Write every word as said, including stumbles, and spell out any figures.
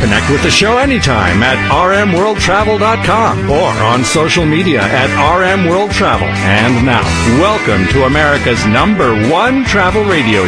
Connect with the show anytime at r m world travel dot com or on social media at r m world travel. And now, welcome to America's number one travel radio